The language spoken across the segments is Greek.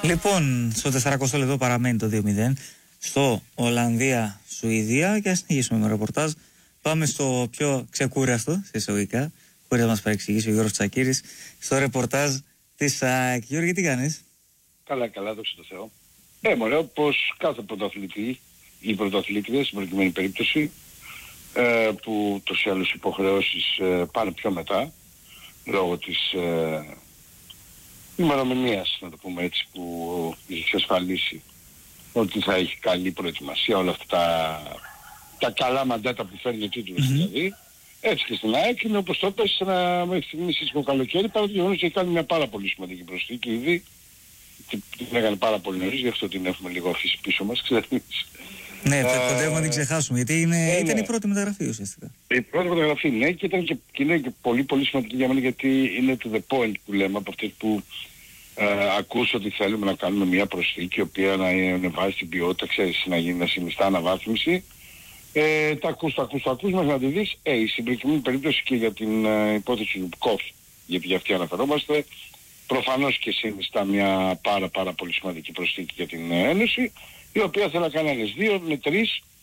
Λοιπόν, στο 400 λεπτό παραμένει το 2-0 στο Ολλανδία-Σουηδία και ας συνεχίσουμε με ρεπορτάζ. Πάμε στο πιο ξεκούραστο, σε εισαγωγικά, χωρίς να μας παρεξηγήσει ο Γιώργος Τσακίρης, στο ρεπορτάζ της ΑΕΚ. Γιώργη, τι κάνεις? Καλά, δόξα τω Θεώ. Μωρέ, όπως κάθε πρωταθλητή ή πρωταθλήτριες, στην προκειμένη περίπτωση, που τόσοι ή άλλους υποχρεώσεις πάνε πιο μετά, λόγω της ημερομηνίας, να το πούμε έτσι, που έχει εξασφαλίσει ότι θα έχει καλή προετοιμασία, όλα αυτά τα καλά μαντάτα που φέρνει ο τίτλος δηλαδή. Έτσι και στην ΑΕΚ είναι όπως το πες μέχρι στιγμής ήσυχο καλοκαίρι, παρά το γεγονός ότι έχει κάνει μια πάρα πολύ σημαντική προσθήκη ήδη. Την έκανε πάρα πολύ νωρίς, γι' αυτό την έχουμε λίγο αφήσει πίσω μας, ξέρεις. Ναι, κοντεύουμε να την ξεχάσουμε, γιατί ήταν η πρώτη μεταγραφή ουσιαστικά. Η πρώτη μεταγραφή, ναι, και ήταν και είναι και πολύ πολύ σημαντική για μένα, γιατί είναι to the point που λέμε, από αυτές που ακούς ότι θέλουμε να κάνουμε μια προσθήκη, η οποία να ανεβάζει την ποιότητα, ξέρεις, να συνιστά αναβάθμιση. Τα ακούς μέχρι να τη δεις. Η συγκεκριμένη περίπτωση και για την υπόθεση του Πκόφ, γιατί για αυτή αναφερόμαστε, προφανώς και συνιστά μια πάρα πολύ σημαντική προσθήκη για την Ένωση, η οποία θέλει να κάνει άλλες 2 με 3,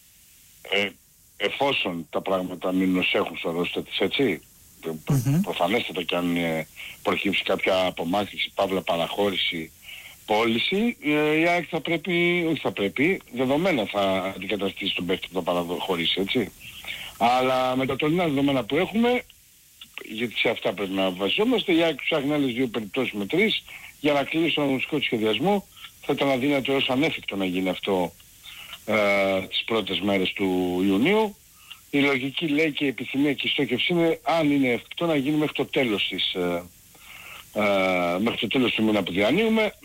εφόσον τα πράγματα μην ως έχουν στο ρόστερ της, έτσι. Προφανέστατα και αν προκύψει κάποια απομάκρυνση, παύλα παραχώρηση, πώληση, η ΑΕΚ θα πρέπει, δεδομένα θα αντικαταστήσει τον παίκτη που θα παραχωρήσει, έτσι. Αλλά με τα τωρινά δεδομένα που έχουμε, γιατί σε αυτά πρέπει να βασιζόμαστε, η ΑΕΚ ψάχνει άλλες 2 περιπτώσεις με 3 για να κλείσει τον αγωνιστικό της σχεδιασμό. Θα ήταν αδύνατο ως ανέφικτο να γίνει αυτό τις πρώτες μέρες του Ιουνίου. Η λογική λέει και η επιθυμία και η στόχευση είναι, αν είναι εφικτό, να γίνει μέχρι το τέλος του μήνα που διανύουμε,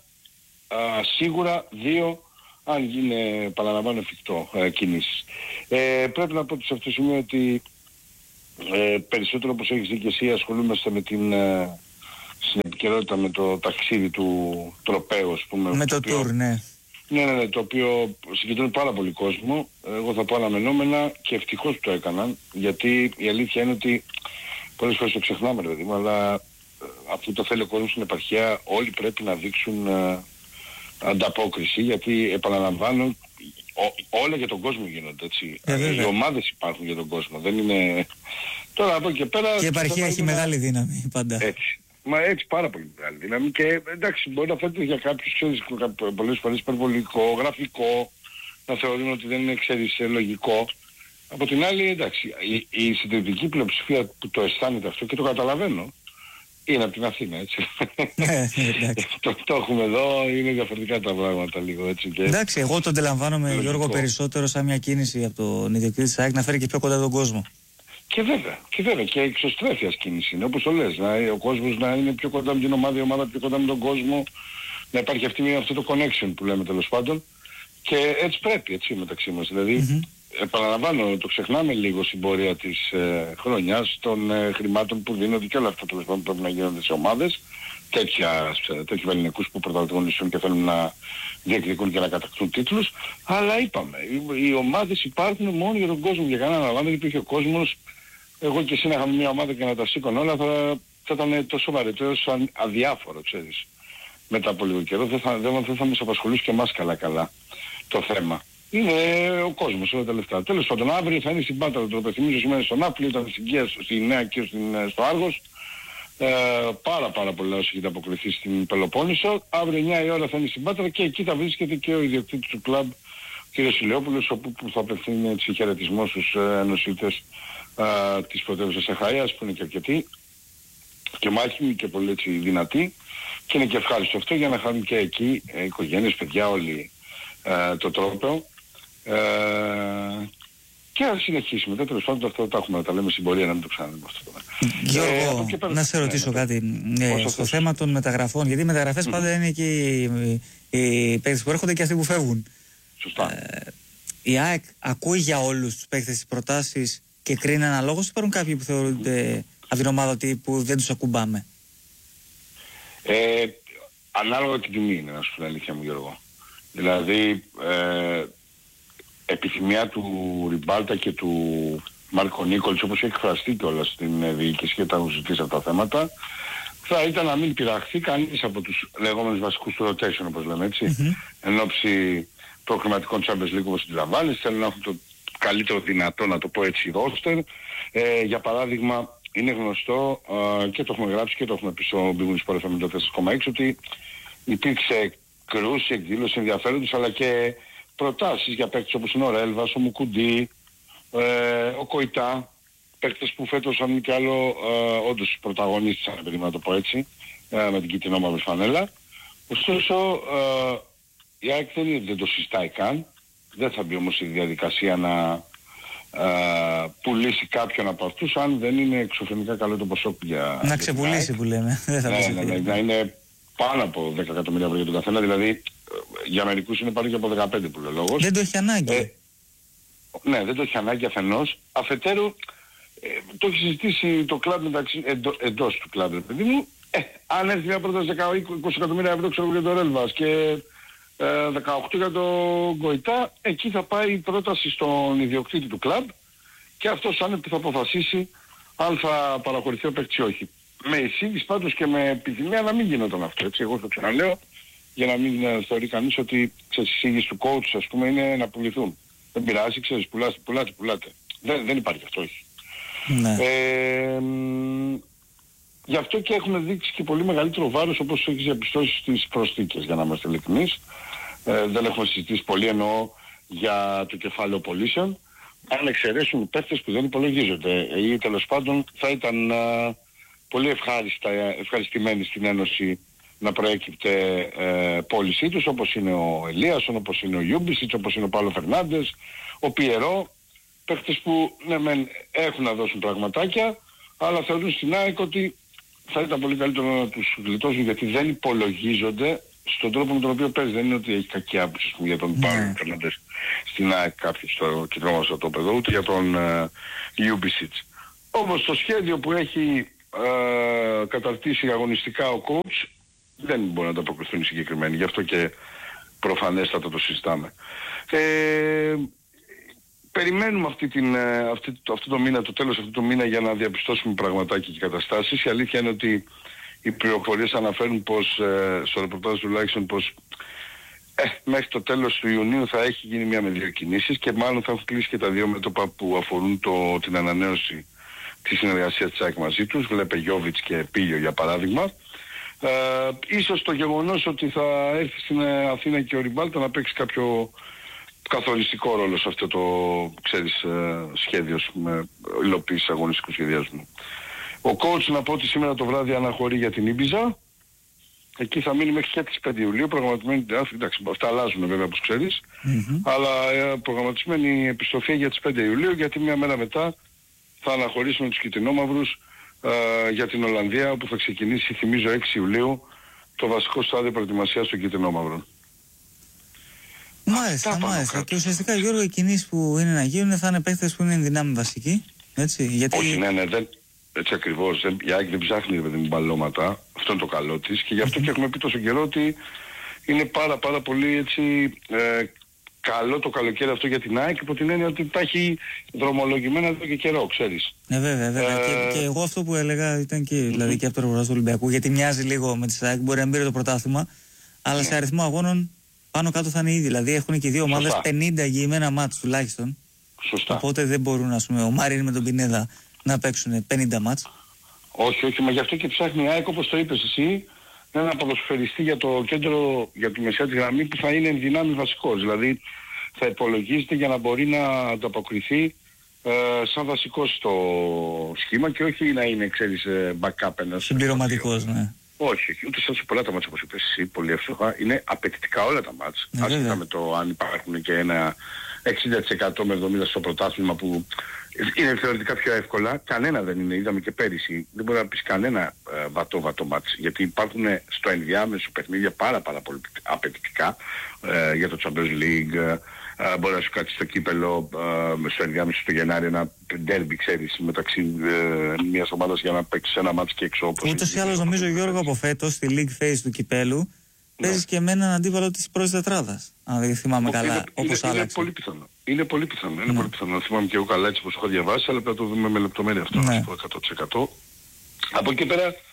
σίγουρα 2, αν γίνει, παραλαμβάνω, εφικτό, κινήσεις. Πρέπει να πω ότι σε αυτό το σημείο ότι περισσότερο, όπως έχεις δει και εσύ, ασχολούμαστε με στην επικαιρότητα με το ταξίδι του τροπαίου, ας πούμε. Με το tour, ναι. Ναι, το οποίο συγκεντρώνει πάρα πολύ κόσμο. Εγώ θα πω αναμενόμενα και ευτυχώς το έκαναν, γιατί η αλήθεια είναι ότι πολλές φορές το ξεχνάμε, παιδί μου, αλλά αφού το θέλει ο κόσμος στην επαρχία, όλοι πρέπει να δείξουν ανταπόκριση, γιατί επαναλαμβάνω, όλα για τον κόσμο γίνονται, έτσι. Οι ομάδες υπάρχουν για τον κόσμο, δεν είναι... Τώρα από εκεί και πέρα... Και η επαρχία έχει μεγάλη δύναμη πάντα. Έτσι. Μα έτσι πάρα πολύ μεγάλη δύναμη, και εντάξει, μπορεί να φαίνεται για κάποιους, ξέρεις, πολλές φορές υπερβολικό, γραφικό, να θεωρούν ότι δεν είναι, ξέρεις, λογικό. Από την άλλη, εντάξει, η συντριπτική πλειοψηφία που το αισθάνεται αυτό, και το καταλαβαίνω, είναι από την Αθήνα, έτσι. Το έχουμε εδώ, είναι διαφορετικά τα πράγματα λίγο, έτσι. Και... Εντάξει, εγώ το αντιλαμβάνομαι, Γιώργο, περισσότερο σαν μια κίνηση από τον ιδιοκτήτη της ΑΕΚ να φέρει και πιο κοντά τον κόσμο. Και βέβαια, και εξωστρέφειας κίνηση είναι, όπως το λες, ο κόσμος να είναι πιο κοντά με την ομάδα, η ομάδα πιο κοντά με τον κόσμο, να υπάρχει αυτό το connection που λέμε, τέλος πάντων, και έτσι πρέπει, έτσι, μεταξύ μας. Δηλαδή, επαναλαμβάνω, το ξεχνάμε λίγο στην πορεία της χρονιάς, των χρημάτων που δίνονται και όλα αυτά, τέλος πάντων, πρέπει να γίνονται σε ομάδες, τέτοιου ελληνικούς που πρωταγωνιστούν και θέλουν να διεκδικούν και να κατακτούν τίτλους. Αλλά είπαμε, οι ομάδες υπάρχουν μόνο για τον κόσμο, για κανέναν άλλο. Αν δεν υπήρχε ο κόσμος, εγώ και εσύ να είχαμε μια ομάδα και να τα σήκωνε όλα, θα ήταν τόσο βαρετό, τόσο αδιάφορο, ξέρεις. Μετά από λίγο καιρό δεν θα μας απασχολήσει και εμάς καλά το θέμα. Είναι ο κόσμος, όλα τα λεφτά. Τέλος πάντων, αύριο θα είναι στην Πάτρα, το υπενθυμίζω, σήμερα στον Νάπολη, ήταν στη Νέα και στο Άργος. Πάρα πολλά όσοι έχετε αποκριθεί στην Πελοπόννησο. Αύριο 9 η ώρα θα είναι στην Πάτρα, και εκεί θα βρίσκεται και ο ιδιοκτήτης του κλαμπ, κ. Ηλιόπουλος, όπου θα απευθύνει έτσι χαιρετισμό στους νοσίτες της πρωτεύουσας Αχαΐας, που είναι και αρκετοί και μάχημοι και πολύ έτσι δυνατοί, και είναι και ευχάριστο αυτό για να χάνουν και εκεί οικογένειες, παιδιά, όλοι το τρόπο. Και αν συνεχίσουμε, τέλος πάντων, αυτό τα έχουμε να τα λέμε στην πορεία, να μην το ξαναλέμε αυτό. Γιώργο, να σε ρωτήσω κάτι στο θέμα των μεταγραφών, γιατί οι μεταγραφές πάντα είναι και οι παίκτες που έρχονται και αυτοί που φεύγουν. Σωστά. Η ΑΕΚ ακούει για όλους τους παίκτες τις προτάσεις και κρίνει αναλόγως, ή υπάρχουν κάποιοι που θεωρούνται από την ομάδα που δεν τους ακουμπάμε? Ανάλογα την τιμή είναι, να σου πω την αλήθεια μου, Γιώργο. Δηλαδή, επιθυμία του Ριμπάλτα και του Μάρκο Νίκολς, όπως έχει εκφραστεί κιόλας στην διοίκηση και τα έχουν ζητήσει αυτά τα θέματα, θα ήταν να μην πειραχθεί κανείς από τους λεγόμενους βασικούς του rotation, όπως λέμε έτσι, εν ώψη προκριματικών Champions League όπως αντιλαμβάνεις, θέλουν να έχουν το καλύτερο δυνατό, να το πω έτσι, roster. Για παράδειγμα, είναι γνωστό και το έχουμε γράψει και το έχουμε πει στο Big Win Sport FM το 4,6 ότι υπήρξε κρούση, εκδήλωση ενδιαφέροντος, αλλά και προτάσεις για παίκτες όπως είναι ο Ρέλβας, ο Μουκουντή, ο Κοϊτά, παίκτες που φέτος αν μη κι άλλο όντως πρωταγωνίστησαν, επειδή να το πω έτσι, με την κίτρινο-μαύρη φανέλα. Ωστόσο, η ΑΕΚ δεν το συζητάει καν. Δεν θα μπει όμως η διαδικασία να πουλήσει κάποιον από αυτούς, αν δεν είναι εξωφρενικά καλό το ποσό για... Να ξεπουλήσει που λέμε. Να είναι πάνω από 10 εκατομμύρια ευρώ για τον καθένα, δηλαδή για μερικούς είναι πάνω και από 15 που λέει λόγος. Δεν το έχει ανάγκη. Ναι, δεν το έχει ανάγκη αφενός. Αφετέρου, το έχει συζητήσει το κλαμπ μεταξύ, εντός του κλαμπ, παιδί μου. Αν έρθει μια πρόταση 20 εκατομμύρια ευρώ ξέρω για το Ρέλβας και 18 για τον Γκοϊτά, εκεί θα πάει η πρόταση στον ιδιοκτήτη του κλαμπ και αυτός αν θα αποφασίσει αν θα παραχωρηθεί ο παίκτης ή όχι. Με εισήγηση πάντως και με επιθυμία να μην γινόταν αυτό, έτσι, εγώ το ξαναλέω, για να μην θεωρεί κανείς ότι η εισήγηση του coach, ας πούμε, είναι να πουληθούν. Δεν πειράζει, ξέρεις, πουλάτε. Δεν υπάρχει αυτό, όχι. Ναι. Γι' αυτό και έχουμε δείξει και πολύ μεγαλύτερο βάρος, όπως έχεις διαπιστώσει, στις προσθήκες, για να είμαστε ειλικρινείς. Δεν έχουμε συζητήσει πολύ, εννοώ, για το κεφάλαιο πωλήσεων. Αν εξαιρέσουν παίκτες που δεν υπολογίζονται ή τέλος πάντων θα ήταν πολύ ευχαριστημένοι στην Ένωση να προέκυπτε πώλησή τους, όπως είναι ο Ελίασον, όπως είναι ο Γιούμπισιτς, όπως είναι ο Παύλο Φερνάντες, ο Πιερό, παίκτες που ναι μεν έχουν να δώσουν πραγματάκια, αλλά θεωρούν στην ΑΕΚ ότι θα ήταν πολύ καλύτερο να τους γλιτώσουν, γιατί δεν υπολογίζονται στον τρόπο με τον οποίο παίζει. Δεν είναι ότι έχει κακή άποψη για τον Παύλο Φερνάντες στην ΑΕΚ κάποιος στο κεντρικό στρατόπεδο, ούτε για τον Γιούμπισιτς. Όμως το σχέδιο που έχει καταρτήσει αγωνιστικά ο coach δεν μπορεί να το αποκριθούν οι συγκεκριμένοι, γι' αυτό και προφανέστατα το συζητάμε. Περιμένουμε αυτό το μήνα, το τέλος αυτού του μήνα, για να διαπιστώσουμε πραγματάκια και καταστάσεις. Η αλήθεια είναι ότι οι πληροφορίες αναφέρουν πως, στο ρεπορτάζ τουλάχιστον, πως μέχρι το τέλος του Ιουνίου θα έχει γίνει μία με δύο κινήσεις και μάλλον θα έχουν κλείσει και τα δύο μέτωπα που αφορούν την ανανέωση της συνεργασίας της ΑΕΚ μαζί τους. Βλέπε Γιόβιτς και Πίλιο για παράδειγμα. Ίσως το γεγονός ότι θα έρθει στην Αθήνα και ο Ριμπάλτα να παίξει κάποιο καθοριστικό ρόλο σε αυτό το, ξέρεις, σχέδιο με υλοποίηση αγωνιστικού σχεδιασμού. Ο coach, να πω ότι σήμερα το βράδυ αναχωρεί για την Ήμπιζα. Εκεί θα μείνει μέχρι και τις 5 Ιουλίου. Προγραμματισμένη, εντάξει, αυτά αλλάζουν βέβαια όπως ξέρεις, αλλά προγραμματισμένη επιστροφή για τις 5 Ιουλίου, γιατί μια μέρα μετά θα αναχωρήσουμε τους κυτρινόμαυρους για την Ολλανδία, όπου θα ξεκινήσει, θυμίζω, 6 Ιουλίου το βασικό στάδιο προετοιμασίας των κυτρινόμαυρων. Μάλιστα. Και ουσιαστικά, Γιώργο, οι κινήσεις που είναι να γίνουν θα είναι παίκτες που είναι εν δυνάμει βασικοί. Έτσι, γιατί... Όχι, ναι, έτσι ακριβώς. Η ΑΕΚ δεν ψάχνει με μπαλώματα. Αυτό είναι το καλό της. Και γι' αυτό και έχουμε πει τόσο καιρό ότι είναι πάρα πολύ έτσι, καλό το καλοκαίρι αυτό για την ΑΕΚ, υπό την έννοια ότι τα έχει δρομολογημένα εδώ και καιρό, ξέρεις. Ναι, βέβαια. Και εγώ αυτό που έλεγα ήταν και, δηλαδή, και από το ρεπορτάζ του Ολυμπιακού, γιατί μοιάζει λίγο με τις ΑΕΚ, μπορεί να μην πήρε το πρωτάθλημα, αλλά σε αριθμό αγώνων πάνω κάτω θα είναι ήδη. Δηλαδή έχουν και οι δύο ομάδες 50 εγγυημένα μάτς τουλάχιστον. Σωστά. Οπότε δεν μπορούν, ας πούμε, ο Μάριν με τον Πινέδα να παίξουν 50 μάτς. Όχι, μα γι' αυτό και ψάχνει η ΑΕΚ, όπως το είπες εσύ, ένα ποδοσφαιριστή για το κέντρο, για τη μεσαία της γραμμή, που θα είναι εν δυνάμει βασικός. Δηλαδή θα υπολογίζεται για να μπορεί να ανταποκριθεί σαν βασικός στο σχήμα και όχι να είναι, ξέρεις, backup ένας. Συμπληρωματικός, ναι. Όχι, ούτε σε πολλά τα μάτς, όπως είπες εσύ, πολύ εύστοχα. Είναι απαιτητικά όλα τα μάτς. Άσχετα με το αν υπάρχουν και ένα 60% με 70% στο πρωτάθλημα που είναι θεωρητικά πιο εύκολα. Κανένα δεν είναι, είδαμε και πέρυσι. Δεν μπορεί να πεις κανένα βατό μάτς. Γιατί υπάρχουν στο ενδιάμεσο παιχνίδια πάρα πολύ απαιτητικά για το Champions League. Μπορεί να σου κάτσει στο κύπελο στο ενδιάμεσο στο Γενάρη ένα ντέρμπι, ξέρεις, μεταξύ μιας ομάδας για να παίξεις ένα μάτς και έξω. Ούτως ή άλλως νομίζω, Γιώργο, από φέτος στη League Phase του κυπέλου παίζεις και με έναν αντίπαλο της πρώτης τετράδας. Αν δεν θυμάμαι καλά, όπως άλλαξε. Είναι πολύ πιθανό. Είναι πολύ πιθανό. Θυμάμαι και εγώ καλά έτσι όπως έχω διαβάσει, αλλά πρέπει να το δούμε με λεπτομέρεια αυτό, να σου πω 100%. Από εκεί πέρα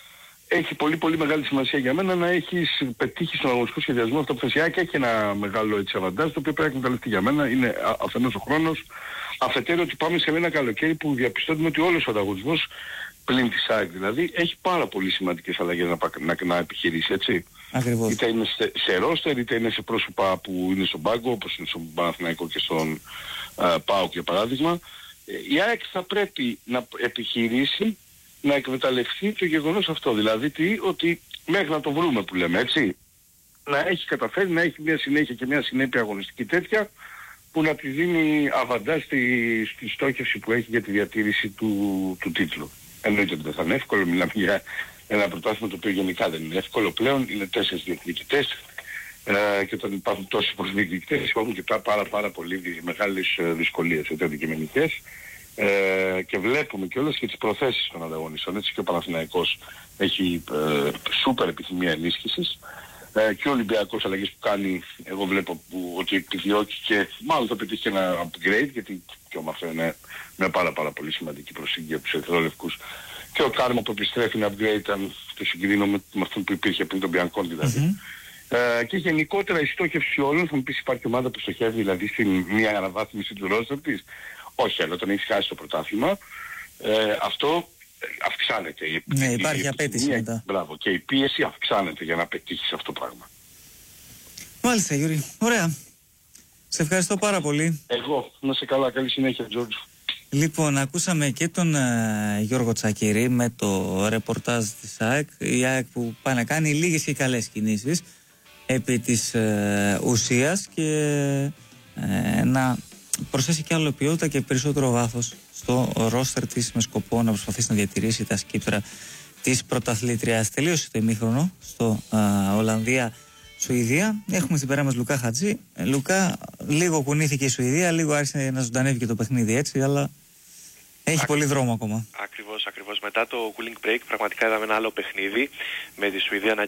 έχει πολύ πολύ μεγάλη σημασία για μένα να έχεις πετύχει στον αγωνιστικό σχεδιασμό αυτό που θες. Η ΑΕΚ έχει ένα μεγάλο έτσι αβαντάζ, το οποίο πρέπει να εκμεταλλευτεί για μένα. Είναι αφενός ο χρόνος, αφετέρου ότι πάμε σε ένα καλοκαίρι που διαπιστώνουμε ότι όλος ο ανταγωνισμός πλην της ΑΕΚ δηλαδή έχει πάρα πολύ σημαντικές αλλαγές να επιχειρήσει, έτσι. Ακριβώς. Είτε είναι σε ρόστερ, είτε είναι σε πρόσωπα που είναι στον πάγκο, όπως είναι στον Παναθηναϊκό και στον ΠΑΟΚ για παράδειγμα. Η ΑΕΚ θα πρέπει να επιχειρήσει να εκμεταλλευτεί το γεγονός αυτό. Δηλαδή ότι μέχρι να το βρούμε που λέμε, έτσι, να έχει καταφέρει να έχει μια συνέχεια και μια συνέπεια αγωνιστική τέτοια που να τη δίνει αβαντάζ στη στόχευση που έχει για τη διατήρηση του τίτλου. Εννοείται ότι δεν θα είναι εύκολο, μιλάμε για ένα πρωτάθλημα το οποίο γενικά δεν είναι εύκολο πλέον, είναι 4 διεκδικητές και όταν υπάρχουν τόσοι πολλοί διεκδικητές υπάρχουν και πάρα πολύ μεγάλες δυσκολίες, έτσι, αντικειμενικές. Και βλέπουμε κιόλας και τις προθέσεις των ανταγωνιστών, έτσι, και ο Παναθηναϊκός έχει σούπερ επιθυμία ενίσχυσης και ο Ολυμπιακός αλλαγές που κάνει, εγώ βλέπω ότι επιδιώκει και μάλλον θα πετύχει και ένα upgrade, γιατί και ο Μαθαίο είναι μια πάρα πολύ σημαντική προσήγγεια από τους ερυθρόλευκους, και ο Κάρμα που επιστρέφει ένα upgrade, αν το συγκρίνω με αυτόν που υπήρχε πριν τον Μπιανκόν δηλαδή. Και γενικότερα η στόχευση όλων, θα μου πεις υπάρχει ομάδα που στοχεύει δηλαδή στην μια αναβάθμιση του ρόστερ της. Όχι, αλλά όταν έχεις χάσει το πρωτάθλημα, αυτό αυξάνεται. Ναι, υπάρχει απέτηση μετά. Μπράβο, και η πίεση αυξάνεται για να πετύχεις αυτό το πράγμα. Μάλιστα, Γιούρη. Ωραία. Σε ευχαριστώ πάρα πολύ. Εγώ. Να σε καλά. Καλή συνέχεια, Τζόρτζ. Λοιπόν, ακούσαμε και τον Γιώργο Τσακυρή με το ρεπορτάζ της ΑΕΚ. Η ΑΕΚ που πάει να κάνει λίγες και καλές κινήσεις επί της ουσίας και να προσθέσει και άλλο ποιότητα και περισσότερο βάθος στο ρόστερ της με σκοπό να προσπαθήσει να διατηρήσει τα σκύπτρα της πρωταθλήτριας. Τελείωσε το ημίχρονο στο Ολλανδία-Σουηδία. Έχουμε στην πέρα μας Λουκά Χατζή. Λουκά, λίγο κουνήθηκε η Σουηδία, λίγο άρχισε να ζωντανεύει και το παιχνίδι, έτσι, αλλά έχει πολύ δρόμο ακόμα. Ακριβώς. Μετά το cooling break πραγματικά είδαμε ένα άλλο παιχνίδι με τη Σουηδία να